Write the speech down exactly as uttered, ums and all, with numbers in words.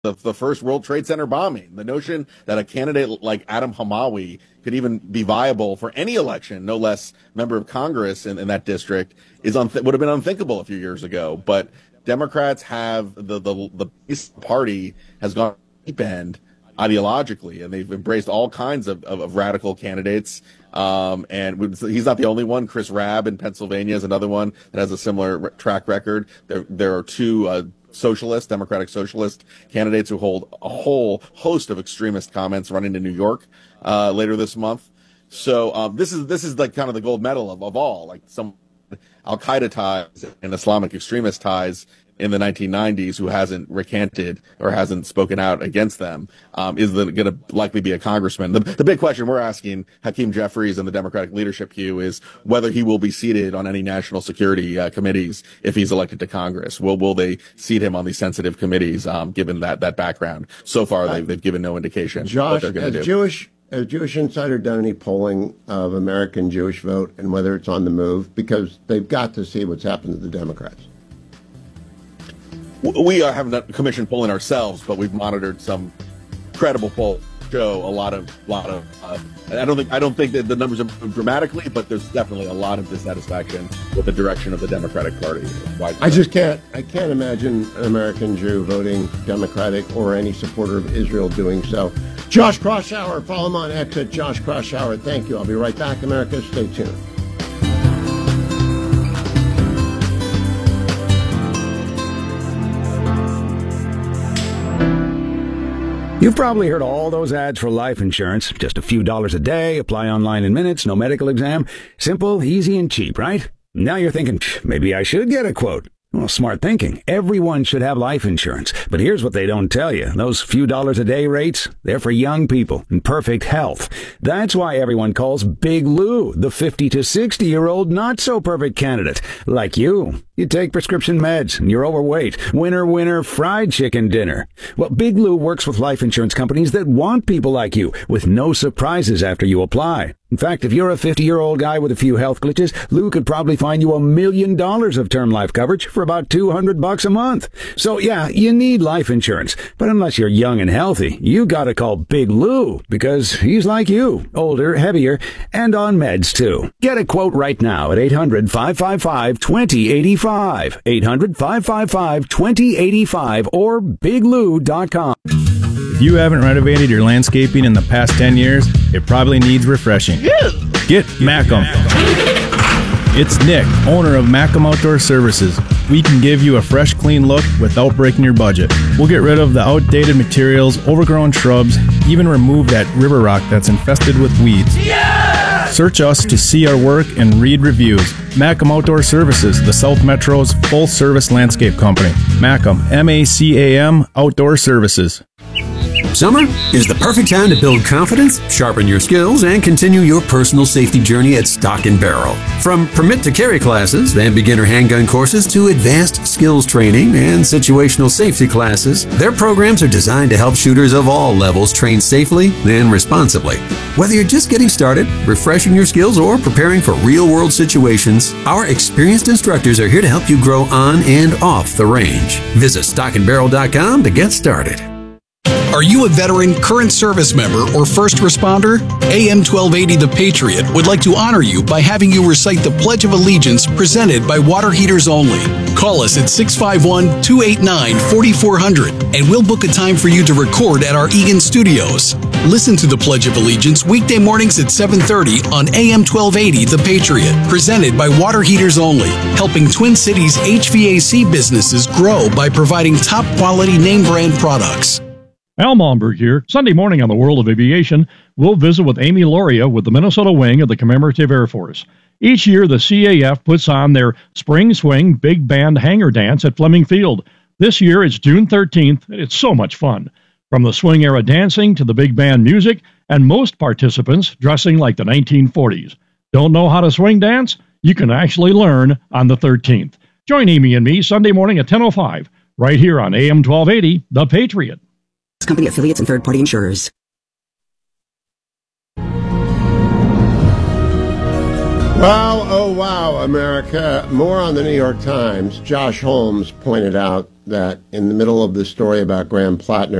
the, the first World Trade Center bombing. The notion that a candidate like Adam Hamawi could even be viable for any election, no less member of Congress in, in that district, is unth- would have been unthinkable a few years ago. But Democrats have the the the party has gone deep end ideologically, and they've embraced all kinds of, of, of radical candidates. Um, and he's not the only one. Chris Rabb in Pennsylvania is another one that has a similar track record. There, there are two uh, socialist, Democratic socialist candidates who hold a whole host of extremist comments running to New York uh, later this month. So um, this is this is like kind of the gold medal of, of all, like some Al Qaeda ties and Islamic extremist ties in the nineteen nineties who hasn't recanted or hasn't spoken out against them, um, is going to likely be a congressman. The, the big question we're asking Hakeem Jeffries and the Democratic leadership queue is whether he will be seated on any national security uh, committees if he's elected to Congress. Will will they seat him on these sensitive committees, um, given that that background? So far, they've, they've given no indication Josh, what they're going to do. Jewish, has Jewish Insider done any polling of American Jewish vote and whether it's on the move? Because they've got to see what's happened to the Democrats. We are having a commission polling ourselves, but we've monitored some credible polls show a lot of lot of. Uh, I don't think I don't think that the numbers have moved dramatically, but there's definitely a lot of dissatisfaction with the direction of the Democratic Party. I just can't. I can't imagine an American Jew voting Democratic or any supporter of Israel doing so. Josh Kraushaar, follow him on X at Josh Kraushaar. Thank you. I'll be right back, America. Stay tuned. You've probably heard all those ads for life insurance. Just a few dollars a day, apply online in minutes, no medical exam. Simple, easy, and cheap, right? Now you're thinking, maybe I should get a quote. Well, smart thinking. Everyone should have life insurance. But here's what they don't tell you. Those few dollars a day rates, they're for young people in perfect health. That's why everyone calls Big Lou the fifty to sixty-year-old not-so-perfect candidate. Like you. You take prescription meds, and you're overweight. Winner, winner, fried chicken dinner. Well, Big Lou works with life insurance companies that want people like you, with no surprises after you apply. In fact, if you're a fifty-year-old guy with a few health glitches, Lou could probably find you a million dollars of term life coverage for about two hundred bucks a month. So yeah, you need life insurance. But unless you're young and healthy, you gotta call Big Lou, because he's like you, older, heavier, and on meds too. Get a quote right now at eight hundred, five five five, two zero eight five, eight hundred, five five five, two zero eight five, or big lou dot com. If you haven't renovated your landscaping in the past ten years, it probably needs refreshing. Get Macam. It's Nick, owner of Macam Outdoor Services. We can give you a fresh, clean look without breaking your budget. We'll get rid of the outdated materials, overgrown shrubs, even remove that river rock that's infested with weeds. Yeah! Search us to see our work and read reviews. Macam Outdoor Services, the South Metro's full-service landscape company. Macam, M A C A M, Outdoor Services. Summer is the perfect time to build confidence, sharpen your skills, and continue your personal safety journey at Stock and Barrel. From permit to carry classes and beginner handgun courses to advanced skills training and situational safety classes, their programs are designed to help shooters of all levels train safely and responsibly. Whether you're just getting started, refreshing your skills, or preparing for real-world situations, our experienced instructors are here to help you grow on and off the range. Visit stock and barrel dot com to get started. Are you a veteran, current service member, or first responder? A M twelve eighty The Patriot would like to honor you by having you recite the Pledge of Allegiance presented by Water Heaters Only. Call us at six five one, two eight nine, four four zero zero and we'll book a time for you to record at our Eagan studios. Listen to the Pledge of Allegiance weekday mornings at seven thirty on A M twelve eighty The Patriot, presented by Water Heaters Only, helping Twin Cities H V A C businesses grow by providing top quality name brand products. Al Malmberg here. Sunday morning on the World of Aviation, we'll visit with Amy Loria with the Minnesota wing of the Commemorative Air Force. Each year, the C A F puts on their Spring Swing Big Band Hangar Dance at Fleming Field. This year, it's June thirteenth, and it's so much fun. From the swing era dancing to the big band music, and most participants dressing like the nineteen forties. Don't know how to swing dance? You can actually learn on the thirteenth. Join Amy and me Sunday morning at ten oh five, right here on A M twelve eighty, The Patriot. Company affiliates and third-party insurers. Wow, oh wow, America. More on the New York Times. Josh Holmes pointed out that in the middle of the story about Graham Plattner,